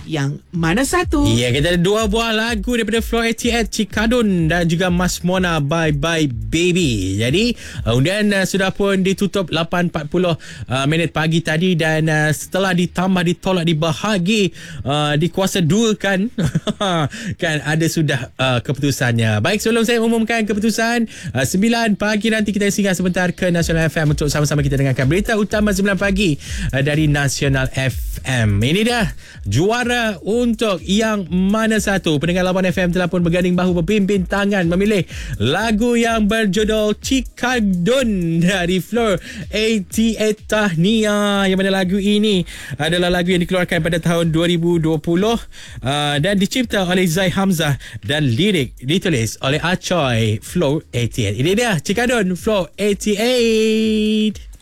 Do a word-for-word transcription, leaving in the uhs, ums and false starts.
yang mana satu? Ya, kita ada dua buah lagu daripada Floor lapan lapan, Cikadun dan juga Mas Mona, Bye Bye Baby. Jadi uh, undian uh, sudah pun ditutup lapan empat puluh uh, minit pagi tadi, dan uh, setelah ditambah, ditolak, dibahagi, uh, dikuasa dua kan kan ada sudah uh, keputusannya. Baik, sebelum saya umumkan keputusan, uh, sembilan pagi nanti kita singgah sebentar ke Nasional F M untuk sama-sama kita dengarkan berita utama sembilan pagi uh, dari Nasional F M. Ini dah juara untuk yang mana satu. Pendengar lapan F M telah pun berganding bahu, berpimpin tangan memilih lagu yang berjudul Cikadun dari Floor lapan lapan. Tahniah. Yang mana lagu ini adalah lagu yang dikeluarkan pada tahun dua ribu dua puluh uh, dan dicipta oleh Zai Hamzah dan lirik ditulis oleh Acoy. Floor lapan lapan. Ini dia Cikadun, Floor lapan lapan.